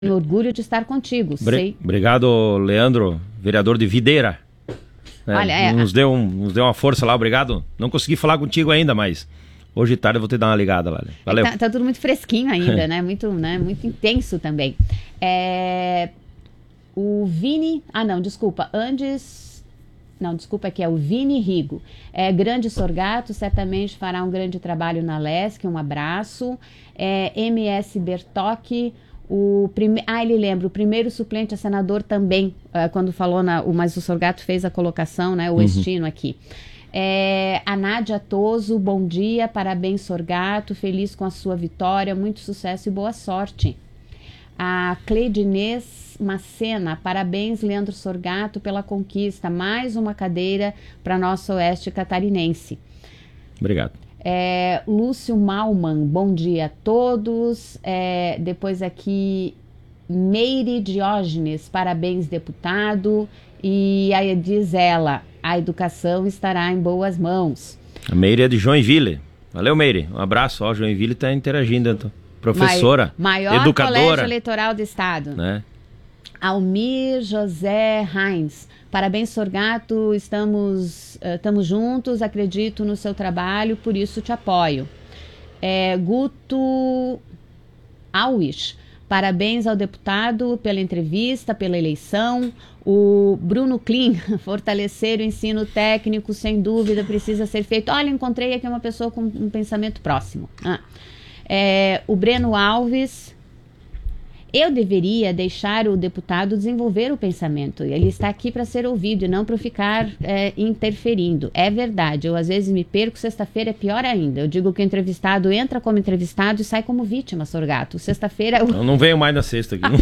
Tenho orgulho de estar contigo. Obrigado, Leandro, vereador de Videira. Olha, nos deu uma força lá, obrigado. Não consegui falar contigo ainda, mas hoje de tarde eu vou te dar uma ligada lá. Valeu. Tá tudo muito fresquinho ainda, né? Muito intenso também. O Vini... desculpa, que é o Vini Rigo. Grande Sorgato, certamente fará um grande trabalho na LESC, um abraço. MS Bertocchi, ele lembra, o primeiro suplente a senador também, quando falou, mas o Sorgato fez a colocação, né, o Estino aqui. A Nádia Toso, bom dia, parabéns Sorgato, feliz com a sua vitória, muito sucesso e boa sorte. A Cleidinês Macena, parabéns Leandro Sorgato pela conquista, mais uma cadeira para nosso oeste catarinense. Obrigado. Lúcio Malman, bom dia a todos. Depois aqui, Meire Diógenes, parabéns deputado. E aí diz ela, a educação estará em boas mãos. A Meire é de Joinville. Valeu, Meire. Um abraço. Ó, Joinville está interagindo, então. Professora, maior educadora. Colégio Eleitoral do Estado. Né? Almir José Heinz, parabéns Sorgato, estamos juntos, acredito no seu trabalho, por isso te apoio. Guto Alwish, parabéns ao deputado pela entrevista, pela eleição. O Bruno Klein, fortalecer o ensino técnico, sem dúvida, precisa ser feito. Olha, encontrei aqui uma pessoa com um pensamento próximo. O Breno Alves... Eu deveria deixar o deputado desenvolver o pensamento. Ele está aqui para ser ouvido e não para ficar interferindo. É verdade, eu às vezes me perco, sexta-feira é pior ainda. Eu digo que o entrevistado entra como entrevistado e sai como vítima, Sorgato. Sexta-feira... Eu não venho mais na sexta aqui.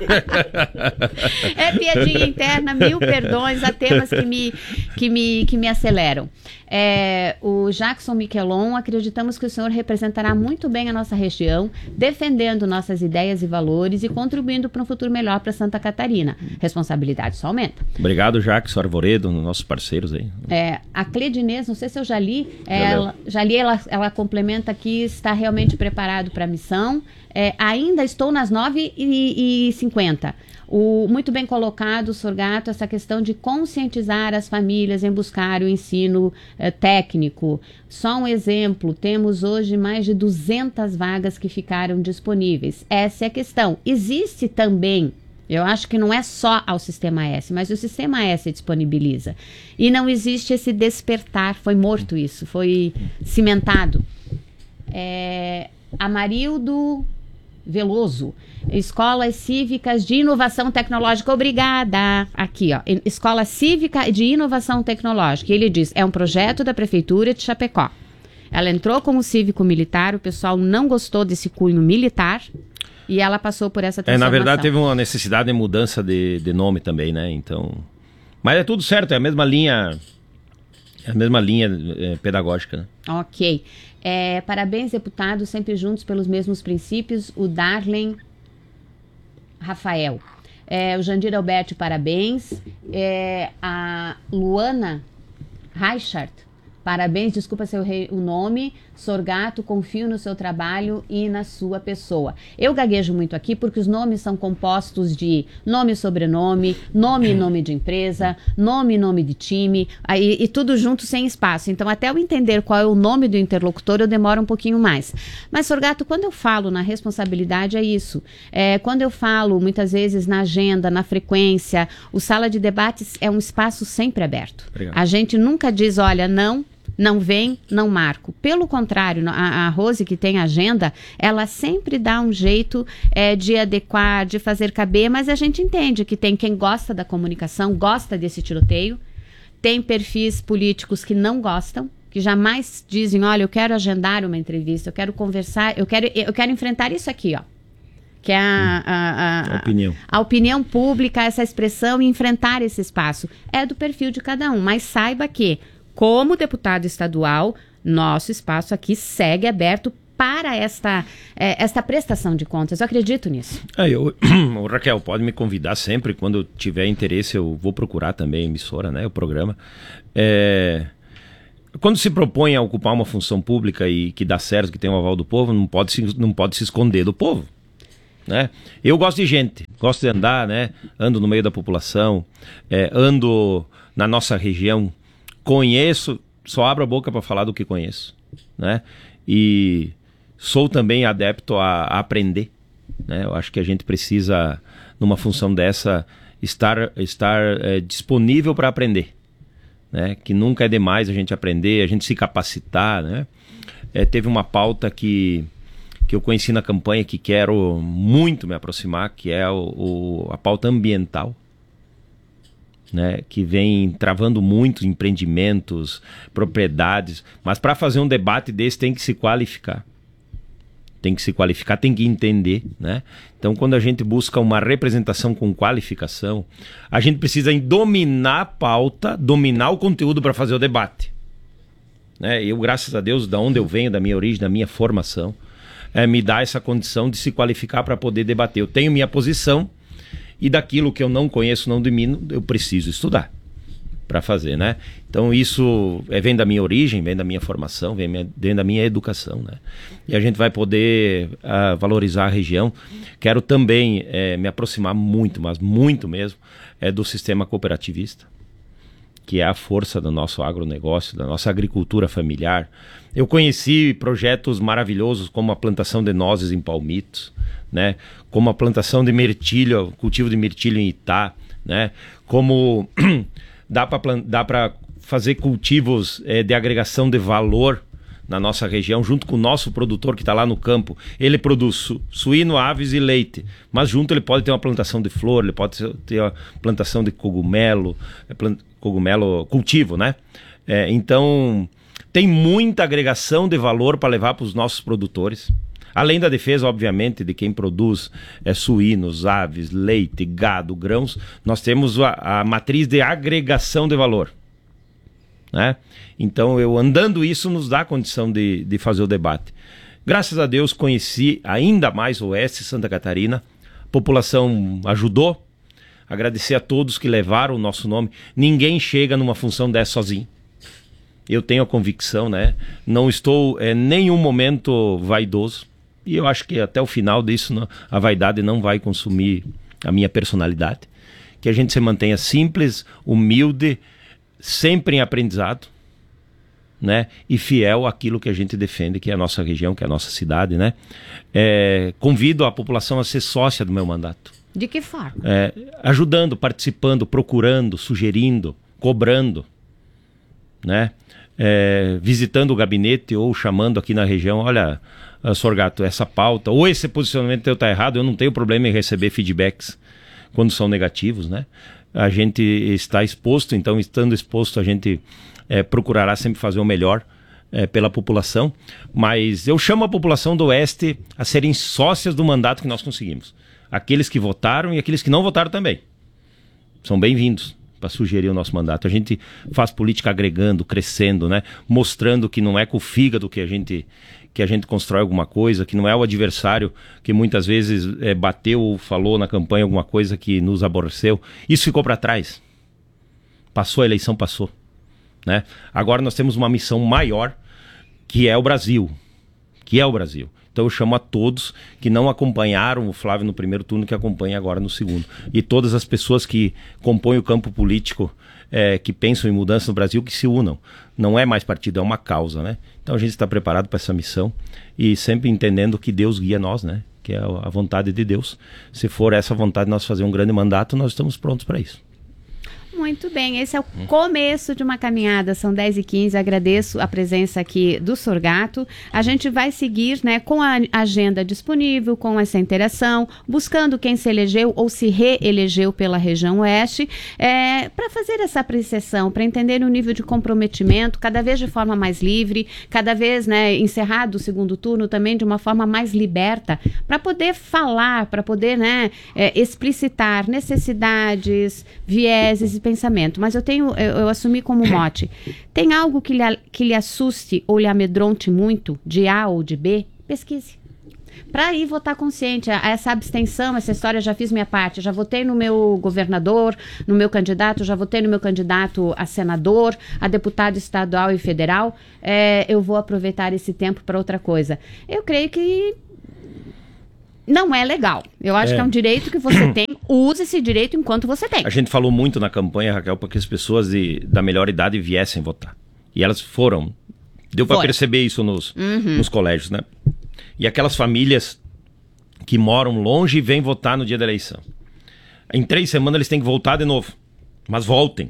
É piadinha interna, mil perdões, há temas que me aceleram. O Jackson Miquelon, acreditamos que o senhor representará muito bem a nossa região, defendendo nossas ideias e valores e contribuindo para um futuro melhor para Santa Catarina. Responsabilidade só aumenta. Obrigado, Jackson Arvoredo, nossos parceiros aí. A Cleidinês, não sei se eu já li, ela complementa aqui, está realmente preparado para a missão. Ainda estou nas 9h50. Muito bem colocado, Sorgato, essa questão de conscientizar as famílias em buscar o ensino técnico. Só um exemplo, temos hoje mais de 200 vagas que ficaram disponíveis. Essa é a questão. Existe também, eu acho que não é só ao Sistema S, mas o Sistema S disponibiliza. E não existe esse despertar, foi morto isso, foi cimentado. Amarildo Veloso, Escolas Cívicas de Inovação Tecnológica, obrigada, aqui ó, Escola Cívica de Inovação Tecnológica, ele diz, é um projeto da Prefeitura de Chapecó, ela entrou como cívico-militar, o pessoal não gostou desse cunho militar e ela passou por essa transformação. Na verdade teve uma necessidade de mudança de nome também, né, então, mas é tudo certo, é a mesma linha pedagógica, né? Ok. Parabéns, deputado, sempre juntos pelos mesmos princípios. O Darlen Rafael. O Jandir Alberti, parabéns. A Luana Reichert, parabéns, desculpa se eu errei o nome. Sorgato, confio no seu trabalho e na sua pessoa. Eu gaguejo muito aqui porque os nomes são compostos de nome e sobrenome, nome e nome de empresa, nome e nome de time, e tudo junto sem espaço. Então, até eu entender qual é o nome do interlocutor, eu demoro um pouquinho mais. Mas, Sorgato, quando eu falo na responsabilidade, é isso. Quando eu falo, muitas vezes, na agenda, na frequência, o sala de debates é um espaço sempre aberto. Obrigado. A gente nunca diz, olha, não vem, não marco. Pelo contrário, a Rose, que tem agenda, ela sempre dá um jeito de adequar, de fazer caber, mas a gente entende que tem quem gosta da comunicação, gosta desse tiroteio, tem perfis políticos que não gostam, que jamais dizem, olha, eu quero agendar uma entrevista, eu quero conversar, eu quero enfrentar isso aqui, ó. Que é a opinião pública, essa expressão, e enfrentar esse espaço. É do perfil de cada um, mas saiba que, como deputado estadual, nosso espaço aqui segue aberto para esta prestação de contas. Eu acredito nisso. Raquel, pode me convidar sempre. Quando tiver interesse, eu vou procurar também a emissora, né, o programa. Quando se propõe a ocupar uma função pública e que dá certo, que tem o aval do povo, não pode se esconder do povo. né? Eu gosto de gente, gosto de andar, né? Ando no meio da população, ando na nossa região, conheço, só abro a boca para falar do que conheço, né? E sou também adepto a aprender, né? Eu acho que a gente precisa, numa função dessa, estar disponível para aprender, né? Que nunca é demais a gente aprender, a gente se capacitar, né? Teve uma pauta que eu conheci na campanha que quero muito me aproximar, que é a pauta ambiental, né? Que vem travando muitos empreendimentos, propriedades, mas para fazer um debate desse tem que se qualificar. Tem que se qualificar, tem que entender, né? Então, quando a gente busca uma representação com qualificação, a gente precisa dominar a pauta, dominar o conteúdo para fazer o debate, né? Eu, graças a Deus, da onde eu venho, da minha origem, da minha formação, me dá essa condição de se qualificar para poder debater. Eu tenho minha posição e daquilo que eu não conheço, não domino, eu preciso estudar para fazer, né? Então isso vem da minha origem, vem da minha formação, vem da minha educação, né? E a gente vai poder valorizar a região. Quero também me aproximar muito, mas muito mesmo, do sistema cooperativista, que é a força do nosso agronegócio, da nossa agricultura familiar. Eu conheci projetos maravilhosos como a plantação de nozes em Palmitos, né? Como a plantação de mirtilho, cultivo de mirtilho em Itá, né? Como dá para fazer cultivos de agregação de valor na nossa região, junto com o nosso produtor que está lá no campo. Ele produz suíno, aves e leite, mas junto ele pode ter uma plantação de flor, ele pode ter uma plantação de cogumelo, cultivo, né? Então, tem muita agregação de valor para levar para os nossos produtores. Além da defesa, obviamente, de quem produz suínos, aves, leite, gado, grãos, nós temos a matriz de agregação de valor, né? Então, andando isso nos dá a condição de fazer o debate. Graças a Deus, conheci ainda mais o Oeste Santa Catarina. A população ajudou. Agradecer a todos que levaram o nosso nome. Ninguém chega numa função dessa sozinho. Eu tenho a convicção, né? Não estou em nenhum momento vaidoso. E eu acho que até o final disso, a vaidade não vai consumir a minha personalidade. Que a gente se mantenha simples, humilde, sempre em aprendizado, né? E fiel àquilo que a gente defende, que é a nossa região, que é a nossa cidade, né? Convido a população a ser sócia do meu mandato. De que forma? Ajudando, participando, procurando, sugerindo, cobrando, né? Visitando o gabinete ou chamando aqui na região, olha, Sorgato, essa pauta, ou esse posicionamento teu está errado, eu não tenho problema em receber feedbacks quando são negativos, né? A gente está exposto, então estando exposto a gente procurará sempre fazer o melhor pela população, mas eu chamo a população do Oeste a serem sócias do mandato que nós conseguimos. Aqueles que votaram e aqueles que não votaram também são bem-vindos para sugerir o nosso mandato. A gente faz política agregando, crescendo, né? Mostrando que não é com o fígado que a gente constrói alguma coisa, que não é o adversário que muitas vezes bateu ou falou na campanha alguma coisa que nos aborreceu. Isso ficou para trás. Passou a eleição, passou, né? Agora nós temos uma missão maior, que é o Brasil. Então eu chamo a todos que não acompanharam o Flávio no primeiro turno, que acompanhem agora no segundo. E todas as pessoas que compõem o campo político, que pensam em mudança no Brasil, que se unam. Não é mais partido, é uma causa, né? Então a gente está preparado para essa missão e sempre entendendo que Deus guia nós, né? Que é a vontade de Deus. Se for essa vontade de nós fazer um grande mandato, nós estamos prontos para isso. Muito bem, esse é o começo de uma caminhada, são 10h15, agradeço a presença aqui do Sorgato. A gente vai seguir, né, com a agenda disponível, com essa interação, buscando quem se elegeu ou se reelegeu pela região Oeste, para fazer essa apreciação, para entender o nível de comprometimento, cada vez de forma mais livre, cada vez, né, encerrado o segundo turno também de uma forma mais liberta, para poder falar, para poder, né, explicitar necessidades, vieses e pensamento, mas eu assumi como mote. Tem algo que lhe assuste ou lhe amedronte muito, de A ou de B? Pesquise. Para ir votar consciente, essa abstenção, essa história, já fiz minha parte, já votei no meu governador, no meu candidato, já votei no meu candidato a senador, a deputado estadual e federal, eu vou aproveitar esse tempo para outra coisa. Eu creio que não é legal. Eu acho que é um direito que você tem, use esse direito enquanto você tem. A gente falou muito na campanha, Raquel, para que as pessoas da melhor idade viessem votar. E elas foram. Deu para perceber isso nos colégios, né? E aquelas famílias que moram longe e vêm votar no dia da eleição. Em 3 semanas eles têm que voltar de novo. Mas voltem.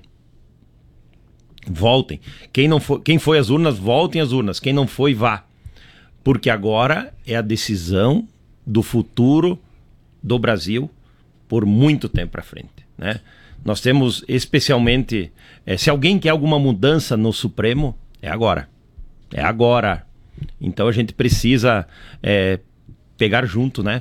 Voltem. Quem foi às urnas, voltem às urnas. Quem não foi, vá. Porque agora é a decisão do futuro do Brasil por muito tempo para frente, né? Nós temos especialmente, se alguém quer alguma mudança no Supremo, é agora. É agora. Então a gente precisa pegar junto, né?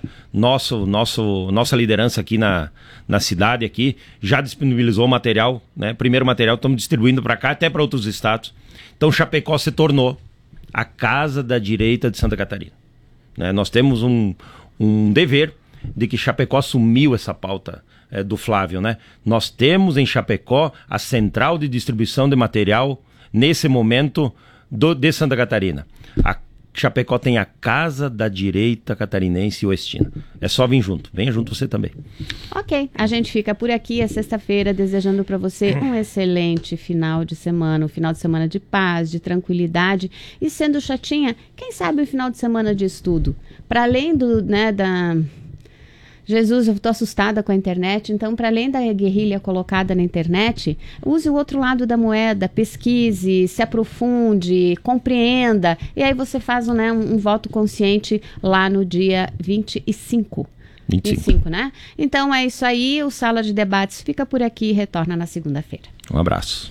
Nossa liderança aqui na cidade aqui já disponibilizou material, né? Primeiro material estamos distribuindo para cá, até para outros estados. Então Chapecó se tornou a casa da direita de Santa Catarina, né? Nós temos um dever de que Chapecó assumiu essa pauta do Flávio, né? Nós temos em Chapecó a central de distribuição de material nesse momento de Santa Catarina. A Chapecó tem a casa da direita catarinense e oestina. É só vir junto. Venha junto você também. Ok, a gente fica por aqui a sexta-feira desejando para você um excelente final de semana, um final de semana de paz, de tranquilidade e sendo chatinha, quem sabe um final de semana de estudo. Para além da... Jesus, eu estou assustada com a internet, então para além da guerrilha colocada na internet, use o outro lado da moeda, pesquise, se aprofunde, compreenda, e aí você faz um voto consciente lá no dia 25, né? Então é isso aí, o Sala de Debates fica por aqui e retorna na segunda-feira. Um abraço.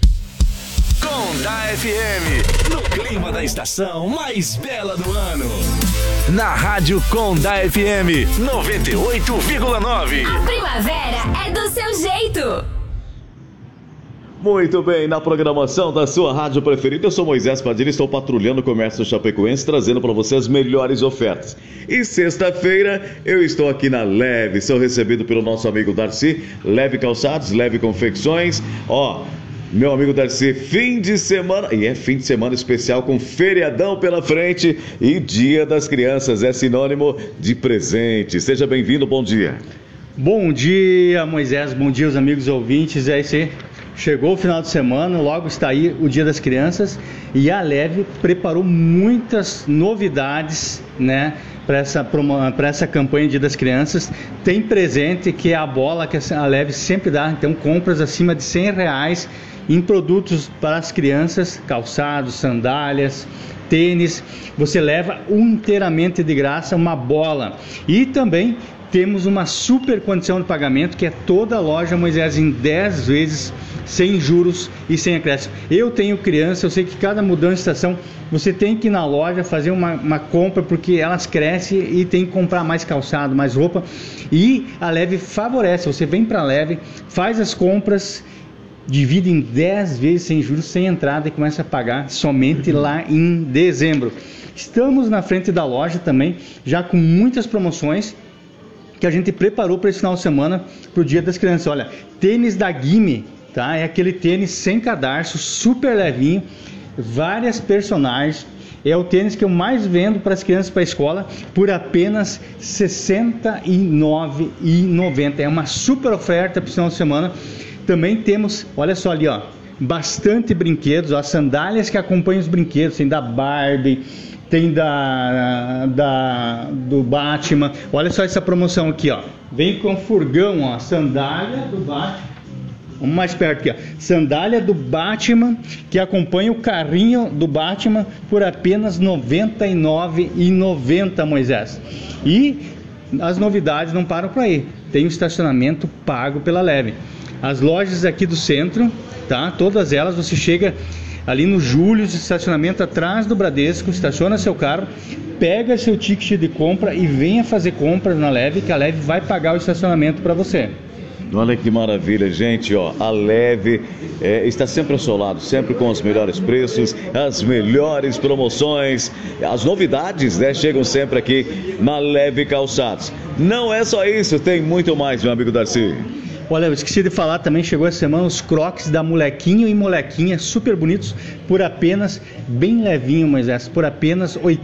Conda FM, no clima da estação mais bela do ano. Na Rádio Conda FM 98,9. A primavera é do seu jeito. Muito bem, na programação da sua rádio preferida, eu sou Moisés Padilha, estou patrulhando o comércio chapecoense, trazendo para você as melhores ofertas. E sexta-feira eu estou aqui na Leve, sou recebido pelo nosso amigo Darcy, Leve Calçados, Leve Confecções, meu amigo Darcy, fim de semana, e é fim de semana especial com feriadão pela frente e Dia das Crianças, é sinônimo de presente. Seja bem-vindo, bom dia. Bom dia, Moisés, bom dia os amigos ouvintes, chegou o final de semana, logo está aí o Dia das Crianças e a Leve preparou muitas novidades, né, para essa campanha Dia das Crianças. Tem presente que é a bola que a Leve sempre dá, então compras acima de R$100 em produtos para as crianças, calçados, sandálias, tênis, você leva inteiramente de graça uma bola. E também temos uma super condição de pagamento, que é toda a loja Moisés em 10 vezes, sem juros e sem acréscimo. Eu tenho criança, eu sei que cada mudança de estação você tem que ir na loja fazer uma compra, porque elas crescem e tem que comprar mais calçado, mais roupa, e a Leve favorece. Você vem para a Leve, faz as compras, divide em 10 vezes sem juros, sem entrada, e começa a pagar somente lá em dezembro. Estamos na frente da loja também, já com muitas promoções que a gente preparou para esse final de semana, para o Dia das Crianças. Olha, tênis da Gimme, tá? É aquele tênis sem cadarço, super levinho, várias personagens. É o tênis que eu mais vendo para as crianças para a escola, por apenas R$ 69,90. É uma super oferta para o final de semana. Também temos, olha só ali, bastante brinquedos, as sandálias que acompanham os brinquedos, tem da Barbie, tem do Batman. Olha só essa promoção aqui, vem com furgão, sandália do Batman. Vamos mais perto aqui, sandália do Batman, que acompanha o carrinho do Batman por apenas R$ 99,90, Moisés. E as novidades não param por aí, tem um estacionamento pago pela Leve. As lojas aqui do centro, tá? Todas elas, você chega ali no Júlio, estacionamento atrás do Bradesco, estaciona seu carro, pega seu ticket de compra e venha fazer compras na Leve, que a Leve vai pagar o estacionamento para você. Olha que maravilha, gente, a Leve está sempre ao seu lado, sempre com os melhores preços, as melhores promoções, as novidades, né, chegam sempre aqui na Leve Calçados. Não é só isso, tem muito mais, meu amigo Darcy. Olha, eu esqueci de falar também, chegou essa semana os crocs da Molequinho e Molequinha, super bonitos, por apenas, bem levinho, Moisés, por apenas R$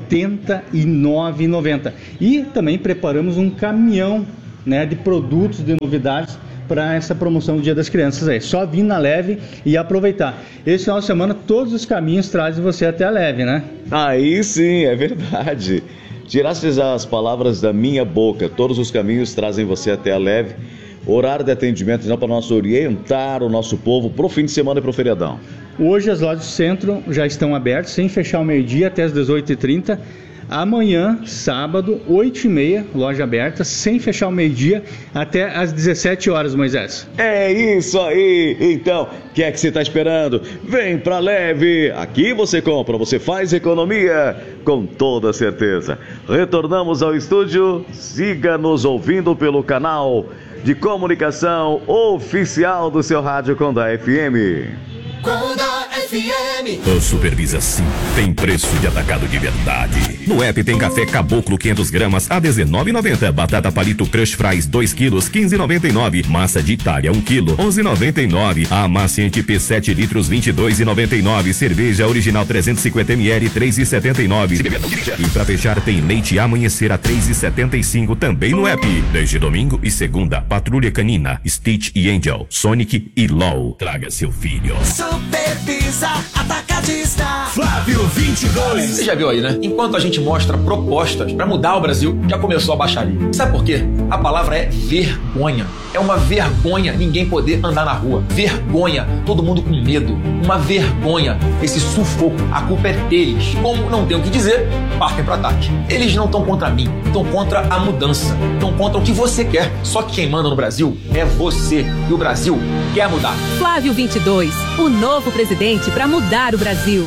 89,90. E também preparamos um caminhão, né, de produtos, de novidades para essa promoção do Dia das Crianças aí. Só vir na Leve e aproveitar. Esse final de semana todos os caminhos trazem você até a Leve, né? Aí sim, é verdade. Tiraste as palavras da minha boca. Todos os caminhos trazem você até a Leve. Horário de atendimento então para nós orientar o nosso povo para o fim de semana e para o feriadão. Hoje as lojas do centro já estão abertas, sem fechar ao meio-dia até as 18h30. Amanhã, sábado, 8h30, loja aberta, sem fechar ao meio-dia até às 17 horas, Moisés. É isso aí! Então, o que é que você está esperando? Vem pra Leve! Aqui você compra, você faz economia, com toda certeza. Retornamos ao estúdio, siga nos ouvindo pelo canal de comunicação oficial do seu rádio Condá FM. Condá FM. O Supervisa Sim tem preço de atacado de verdade. No app tem café Caboclo 500 gramas a R$19,90. Batata palito Crush Fries 2 quilos R$15,99. Massa de Itália 1 quilo R$11,99. Amaciante P 7 litros R$22,99. Cerveja original 350 ml R$3,79. E pra fechar tem leite Amanhecer a R$3,75 também no app. Desde domingo e segunda, Patrulha Canina, Stitch e Angel, Sonic e LOL. Traga seu filho. Supervisa Atacadista. Flávio 22. Você já viu aí, né? Enquanto a gente mostra propostas pra mudar o Brasil, já começou a baixaria. Sabe por quê? A palavra é vergonha. É uma vergonha ninguém poder andar na rua. Vergonha, todo mundo com medo. Uma vergonha, esse sufoco. A culpa é deles. Como não tem o que dizer, partem pro ataque. Eles não estão contra mim, estão contra a mudança. Estão contra o que você quer. Só que quem manda no Brasil é você. E o Brasil quer mudar. Flávio 22, o novo presidente para mudar o Brasil.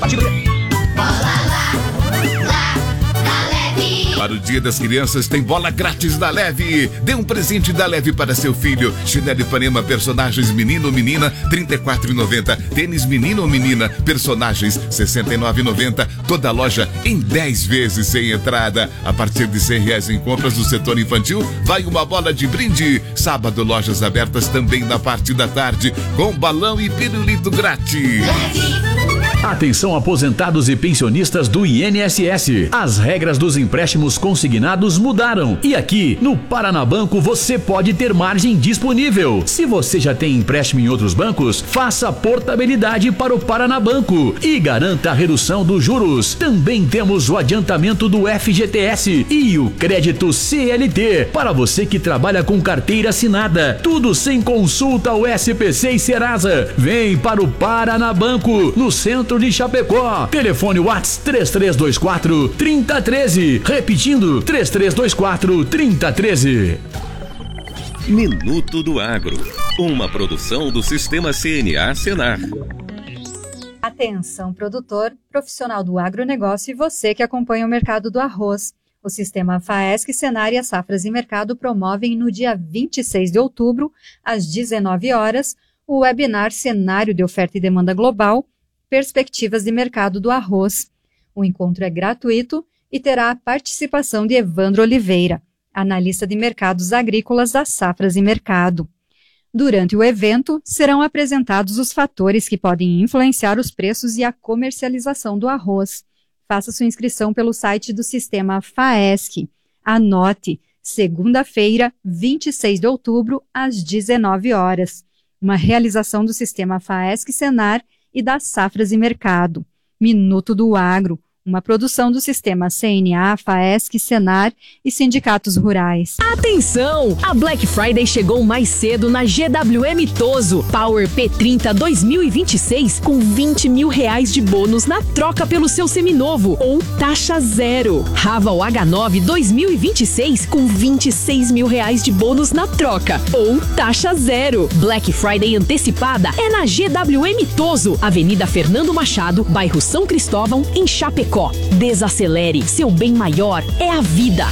Para o Dia das Crianças tem bola grátis da Leve. Dê um presente da Leve para seu filho. Chinelo Ipanema personagens menino ou menina R$34,90. Tênis menino ou menina personagens R$69,90. Toda loja em 10 vezes sem entrada. A partir de R$100 em compras do setor infantil, vai uma bola de brinde. Sábado, lojas abertas também na parte da tarde, com balão e pirulito grátis. Atenção aposentados e pensionistas do INSS. As regras dos empréstimos consignados mudaram. E aqui, no Paranabanco, você pode ter margem disponível. Se você já tem empréstimo em outros bancos, faça portabilidade para o Paranabanco e garanta a redução dos juros. Também temos o adiantamento do FGTS e o crédito CLT para você que trabalha com carteira assinada. Tudo sem consulta ao SPC e Serasa. Vem para o Paranabanco, no centro de Chapecó. Telefone WhatsApp 3324-3013. Repetindo, 3324-3013. Minuto do Agro, uma produção do Sistema CNA Senar. Atenção, produtor, profissional do agronegócio e você que acompanha o mercado do arroz. O Sistema FAESC, Senar e as Safras e Mercado promovem no dia 26 de outubro, às 19 horas, o webinar Cenário de Oferta e Demanda Global, Perspectivas de Mercado do Arroz. O encontro é gratuito e terá a participação de Evandro Oliveira, analista de mercados agrícolas das Safras e Mercado. Durante o evento, serão apresentados os fatores que podem influenciar os preços e a comercialização do arroz. Faça sua inscrição pelo site do Sistema FAESC. Anote, segunda-feira, 26 de outubro, às 19 horas. Uma realização do Sistema FAESC Senar e das Safras e Mercado. Minuto do Agro, uma produção do Sistema CNA, FAESC, Senar e sindicatos rurais. Atenção! A Black Friday chegou mais cedo na GWM Toso. Power P30 2026 com R$20 mil de bônus na troca pelo seu seminovo ou taxa zero. Raval H9 2026 com R$26 mil de bônus na troca ou taxa zero. Black Friday antecipada é na GWM Toso, Avenida Fernando Machado, bairro São Cristóvão, em Chapecó. Desacelere, seu bem maior é a vida.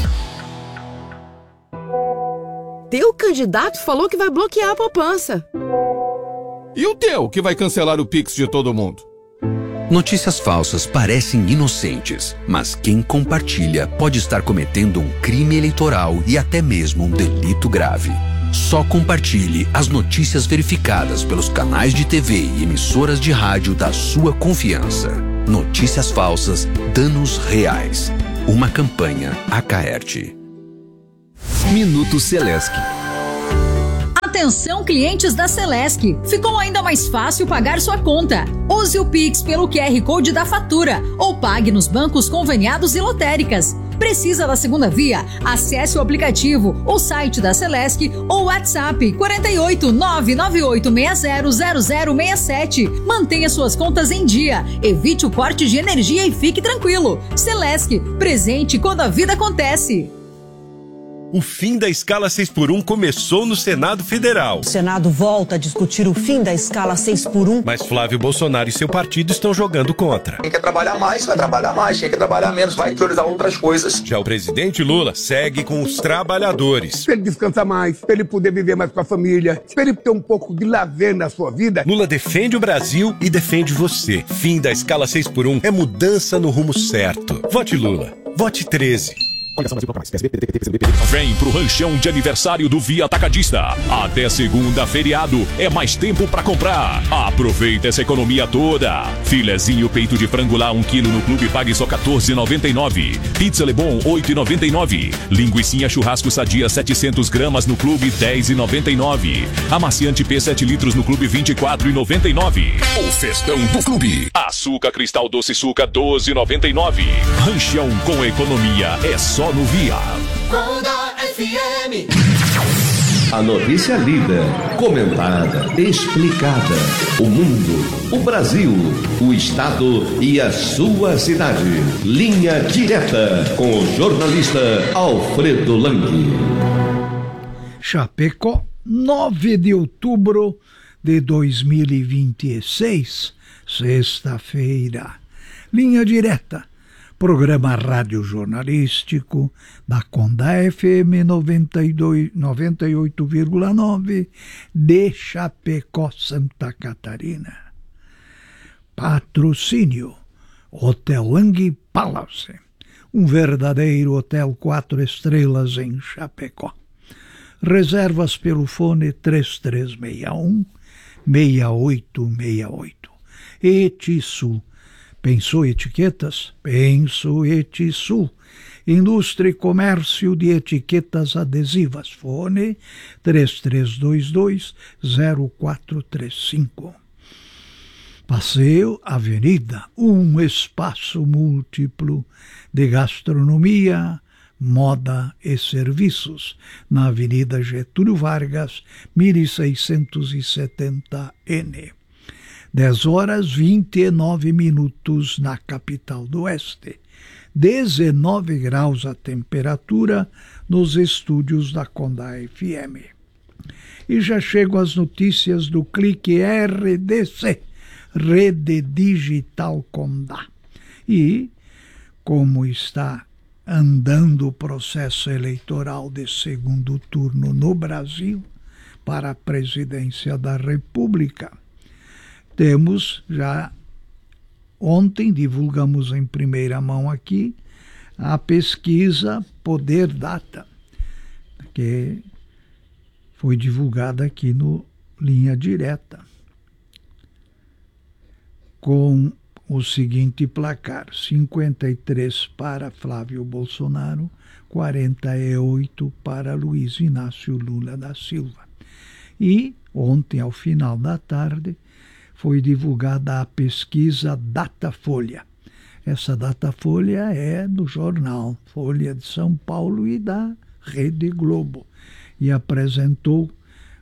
Teu candidato falou que vai bloquear a poupança. E o teu, que vai cancelar o Pix de todo mundo? Notícias falsas parecem inocentes, mas quem compartilha pode estar cometendo um crime eleitoral e até mesmo um delito grave. Só compartilhe as notícias verificadas pelos canais de TV e emissoras de rádio da sua confiança. Notícias falsas, danos reais. Uma campanha Acaerte. Minuto Celesc. Atenção, clientes da Celesc. Ficou ainda mais fácil pagar sua conta. Use o Pix pelo QR Code da fatura ou pague nos bancos conveniados e lotéricas. Precisa da segunda via? Acesse o aplicativo, o site da Celesc ou WhatsApp 48 998600067. Mantenha suas contas em dia, evite o corte de energia e fique tranquilo. Celesc, presente quando a vida acontece. O fim da escala 6x1 começou no Senado Federal. O Senado volta a discutir o fim da escala 6x1. Mas Flávio Bolsonaro e seu partido estão jogando contra. Quem quer trabalhar mais, vai trabalhar mais. Quem quer trabalhar menos, vai priorizar outras coisas. Já o presidente Lula segue com os trabalhadores. Para ele descansar mais, para ele poder viver mais com a família, para ele ter um pouco de lazer na sua vida. Lula defende o Brasil e defende você. Fim da escala 6x1 é mudança no rumo certo. Vote Lula. Vote 13. Vem pro ranchão de aniversário do Via Atacadista. Até segunda, feriado, é mais tempo pra comprar. Aproveita essa economia toda. Filezinho peito de frango lá 1 kg no clube, pague só R$14,99. Pizza Lebon 8,99. Linguicinha churrasco sadia 700 gramas no clube, R$10,99. Amaciante P 7 litros no clube, R$24,99. O festão do clube. Açúcar Cristal Doce Suca, R$12,99. Ranchão com economia é só no Via. Onda FM. A notícia lida, comentada, explicada. O mundo, o Brasil, o estado e a sua cidade. Linha direta com o jornalista Alfredo Lang. Chapecó, 9 de outubro de 2026, sexta-feira. Linha direta. Programa rádio jornalístico da Conda FM 98,9 de Chapecó, Santa Catarina. Patrocínio Hotel Lang Palace, um verdadeiro hotel 4 estrelas em Chapecó. Reservas pelo fone 3361-6868. Etisul. Pensou etiquetas? Penso Etisul. Indústria e comércio de etiquetas adesivas. Fone 3322-0435. Passeio Avenida, um espaço múltiplo de gastronomia, moda e serviços, na Avenida Getúlio Vargas, 1670N. 10h29 na capital do Oeste. 19 graus a temperatura nos estúdios da Conda FM. E já chego às notícias do Clique RDC, Rede Digital Conda. E, como está andando o processo eleitoral de segundo turno no Brasil para a presidência da República, temos já, ontem divulgamos em primeira mão aqui, a pesquisa Poder Data, que foi divulgada aqui no Linha Direta, com o seguinte placar: 53 para Flávio Bolsonaro, 48 para Luiz Inácio Lula da Silva. E ontem, ao final da tarde, foi divulgada a pesquisa Datafolha. Essa Datafolha é do jornal Folha de São Paulo e da Rede Globo, e apresentou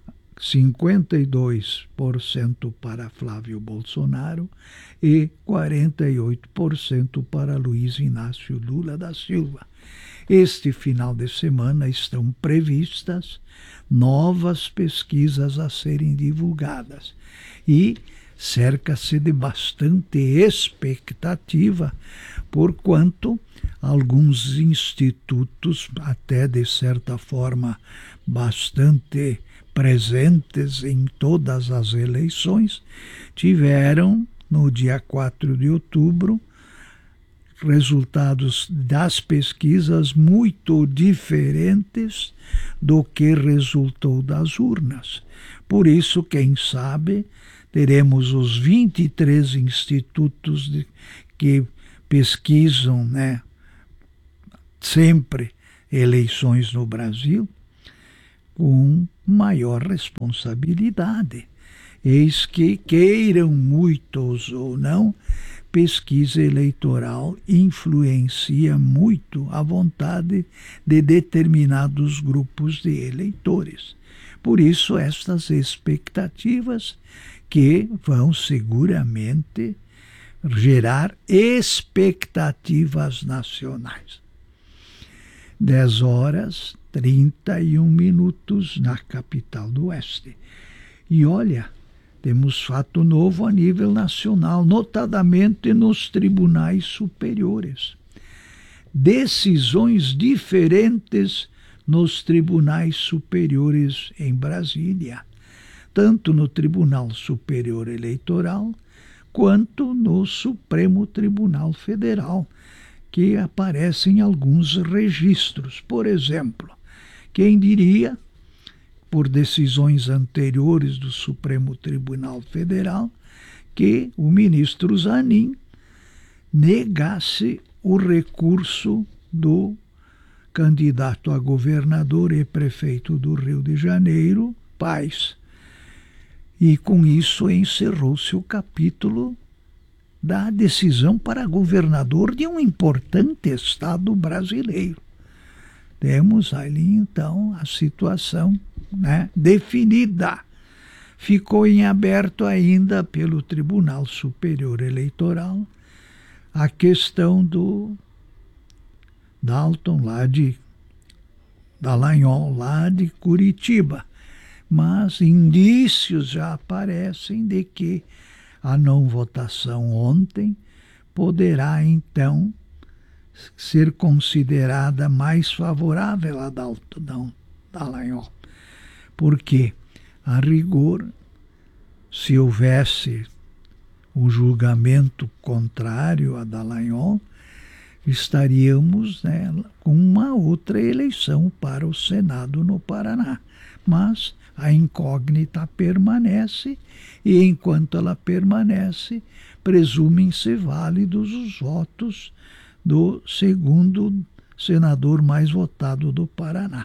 52% para Flávio Bolsonaro e 48% para Luiz Inácio Lula da Silva. Este final de semana estão previstas novas pesquisas a serem divulgadas e cerca-se de bastante expectativa, porquanto alguns institutos, até de certa forma bastante presentes em todas as eleições, tiveram no dia 4 de outubro resultados das pesquisas muito diferentes do que resultou das urnas. Por isso, quem sabe, teremos os 23 institutos que pesquisam, né, sempre eleições no Brasil, com maior responsabilidade. Eis que, queiram muitos ou não, pesquisa eleitoral influencia muito a vontade de determinados grupos de eleitores. Por isso, estas expectativas que vão seguramente gerar expectativas nacionais. 10h31 na capital do Oeste. E olha, temos fato novo a nível nacional, notadamente nos tribunais superiores. Decisões diferentes nos tribunais superiores em Brasília, tanto no Tribunal Superior Eleitoral quanto no Supremo Tribunal Federal, que aparecem alguns registros. Por exemplo, quem diria, por decisões anteriores do Supremo Tribunal Federal, que o ministro Zanin negasse o recurso do candidato a governador e prefeito do Rio de Janeiro, Paes. E com isso encerrou-se o capítulo da decisão para governador de um importante estado brasileiro. Temos ali, então, a situação, né, definida. Ficou em aberto ainda pelo Tribunal Superior Eleitoral a questão do Dalton, Dallagnol, lá de Curitiba. Mas indícios já aparecem de que a não votação ontem poderá, então, ser considerada mais favorável a Dallagnol. Porque, a rigor, se houvesse o julgamento contrário a Dallagnol, estaríamos, né, com uma outra eleição para o Senado no Paraná. Mas a incógnita permanece e, enquanto ela permanece, presumem-se válidos os votos do segundo senador mais votado do Paraná.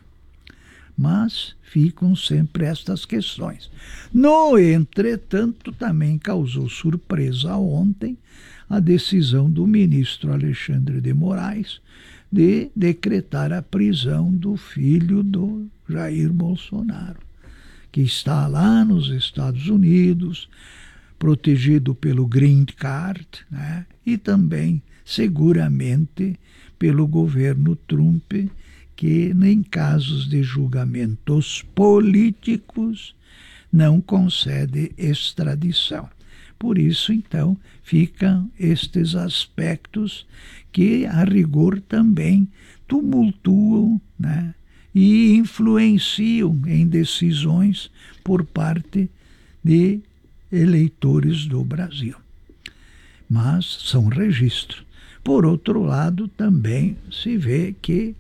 Mas ficam sempre estas questões. No entretanto, também causou surpresa ontem a decisão do ministro Alexandre de Moraes de decretar a prisão do filho do Jair Bolsonaro, que está lá nos Estados Unidos, protegido pelo Green Card, né? E também, seguramente, pelo governo Trump, que, em casos de julgamentos políticos, não concede extradição. Por isso, então, ficam estes aspectos que, a rigor, também tumultuam, né, e influenciam em decisões por parte de eleitores do Brasil. Mas são registros. Por outro lado, também se vê que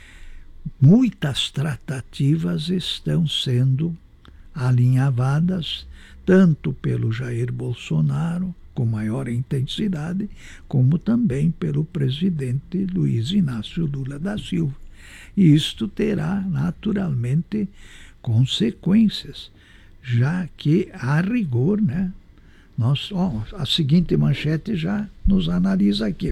muitas tratativas estão sendo alinhavadas, tanto pelo Jair Bolsonaro, com maior intensidade, como também pelo presidente Luiz Inácio Lula da Silva. E isto terá, naturalmente, consequências, já que, a rigor, né, a seguinte manchete já nos analisa aqui.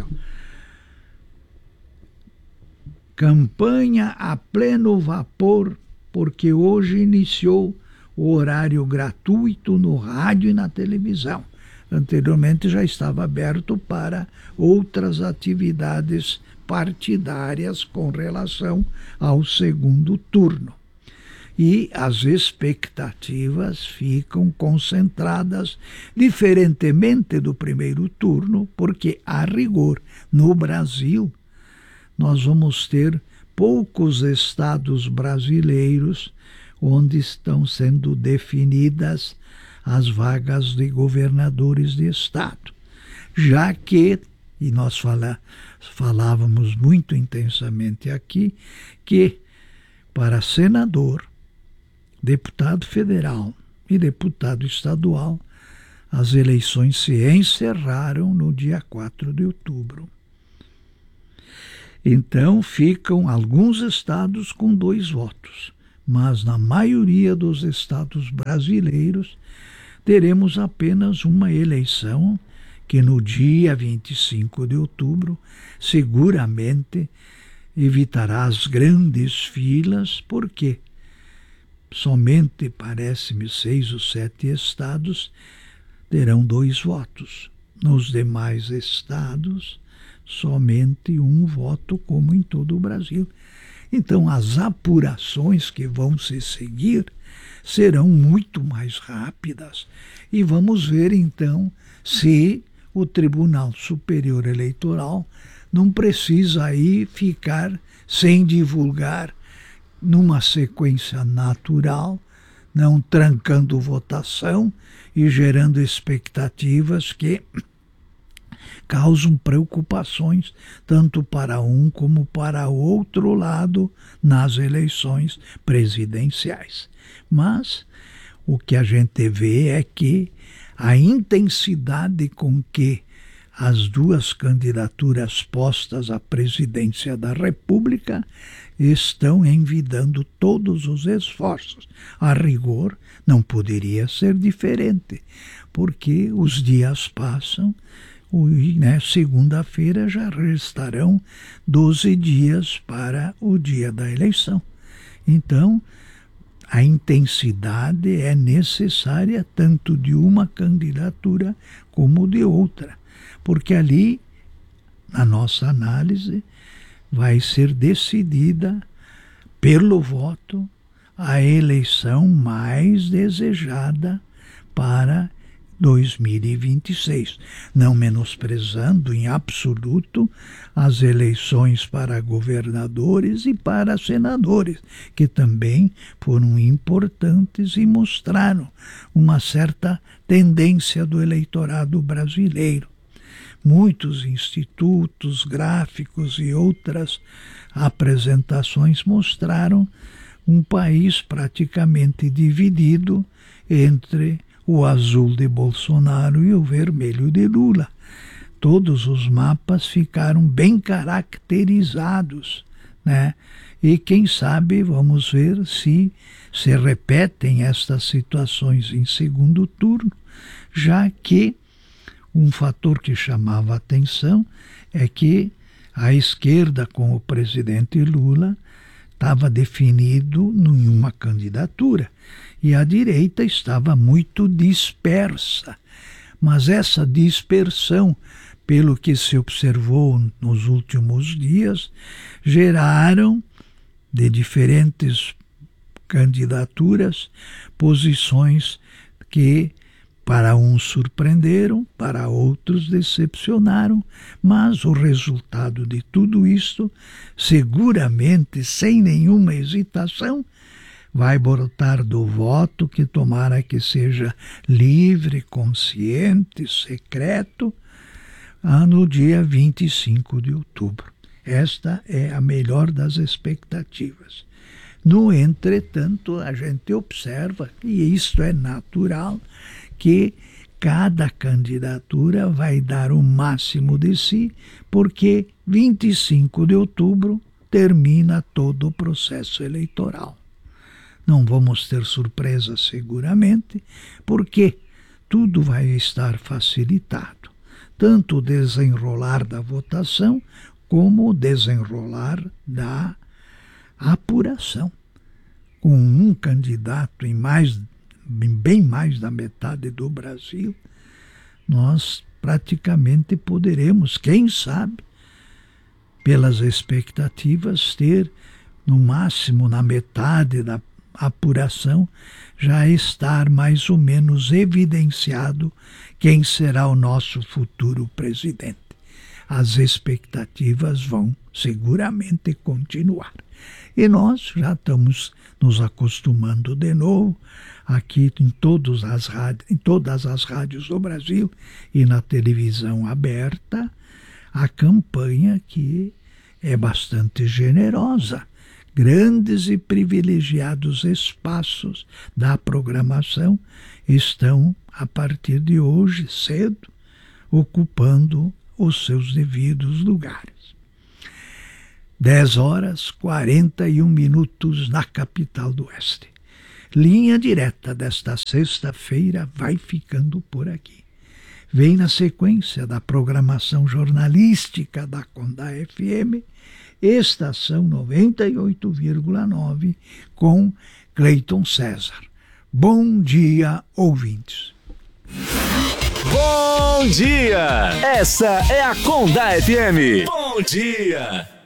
Campanha a pleno vapor, porque hoje iniciou o horário gratuito no rádio e na televisão. Anteriormente já estava aberto para outras atividades partidárias com relação ao segundo turno. E as expectativas ficam concentradas, diferentemente do primeiro turno, porque, a rigor, no Brasil, nós vamos ter poucos estados brasileiros onde estão sendo definidas as vagas de governadores de estado, já que e nós falávamos muito intensamente aqui, que para senador, deputado federal e deputado estadual, as eleições se encerraram no dia 4 de outubro. Então ficam alguns estados com 2 votos, mas na maioria dos estados brasileiros teremos apenas uma eleição que no dia 25 de outubro seguramente evitará as grandes filas, porque somente, parece-me, 6 ou 7 estados terão 2 votos. Nos demais estados, somente 1 voto, como em todo o Brasil. Então, as apurações que vão se seguir serão muito mais rápidas. E vamos ver, então, se o Tribunal Superior Eleitoral não precisa aí ficar sem divulgar numa sequência natural, não trancando votação e gerando expectativas que causam preocupações tanto para um como para o outro lado nas eleições presidenciais. Mas o que a gente vê é que a intensidade com que as 2 candidaturas postas à presidência da República estão envidando todos os esforços. A rigor, não poderia ser diferente, porque os dias passam e, segunda-feira já restarão 12 dias para o dia da eleição. Então, a intensidade é necessária tanto de uma candidatura como de outra, porque ali, na nossa análise, vai ser decidida pelo voto a eleição mais desejada para 2026, não menosprezando em absoluto as eleições para governadores e para senadores, que também foram importantes e mostraram uma certa tendência do eleitorado brasileiro. Muitos institutos, gráficos e outras apresentações mostraram um país praticamente dividido entre o azul de Bolsonaro e o vermelho de Lula. Todos os mapas ficaram bem caracterizados, né? E quem sabe vamos ver se repetem estas situações em segundo turno, já que um fator que chamava a atenção é que a esquerda com o presidente Lula estava definido em uma candidatura e a direita estava muito dispersa. Mas essa dispersão, pelo que se observou nos últimos dias, geraram de diferentes candidaturas posições que para uns surpreenderam, para outros decepcionaram, mas o resultado de tudo isto, seguramente, sem nenhuma hesitação, vai brotar do voto que tomara que seja livre, consciente, secreto, no dia 25 de outubro. Esta é a melhor das expectativas. No entretanto, a gente observa, e isto é natural, que cada candidatura vai dar o máximo de si, porque 25 de outubro termina todo o processo eleitoral. Não vamos ter surpresa seguramente, porque tudo vai estar facilitado. Tanto o desenrolar da votação, como o desenrolar da apuração. Com um candidato em bem mais da metade do Brasil, nós praticamente poderemos, quem sabe, pelas expectativas, ter no máximo na metade da apuração já estar mais ou menos evidenciado quem será o nosso futuro presidente. As expectativas vão seguramente continuar. E nós já estamos nos acostumando de novo aqui em todas as rádios do Brasil e na televisão aberta a campanha que é bastante generosa. Grandes e privilegiados espaços da programação estão, a partir de hoje, cedo, ocupando os seus devidos lugares. 10h41 na capital do Oeste. Linha Direta desta sexta-feira vai ficando por aqui. Vem na sequência da programação jornalística da Conda FM, Estação 98,9, com Cleiton César. Bom dia, ouvintes. Bom dia! Essa é a Conda FM. Bom dia!